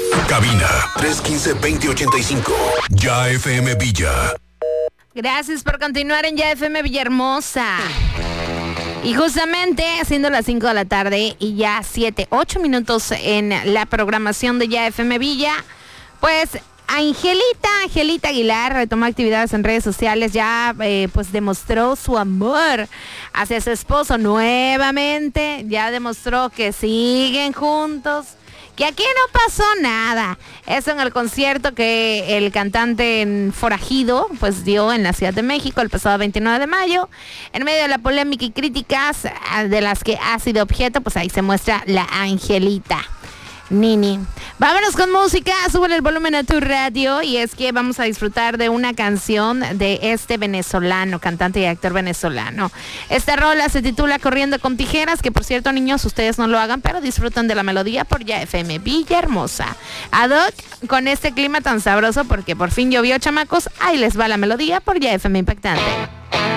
Cabina 315-2085. Ya FM Villa. Gracias por continuar en Ya FM Villahermosa. Y justamente siendo las 5 de la tarde y ya 8 minutos en la programación de Ya FM Villa, pues Angelita Aguilar retomó actividades en redes sociales, ya pues demostró su amor hacia su esposo nuevamente, ya demostró que siguen juntos, que aquí no pasó nada. Eso en el concierto que el cantante forajido pues dio en la Ciudad de México el pasado 29 de mayo. En medio de la polémica y críticas de las que ha sido objeto, pues ahí se muestra la Angelita. Nini. Vámonos con música, súbele el volumen a tu radio y es que vamos a disfrutar de una canción de este venezolano, cantante y actor venezolano. Esta rola se titula Corriendo con Tijeras, que por cierto, niños, ustedes no lo hagan, pero disfrutan de la melodía por Ya FM Villahermosa. Ad hoc con este clima tan sabroso porque por fin llovió, chamacos, ahí les va la melodía por Ya FM Impactante.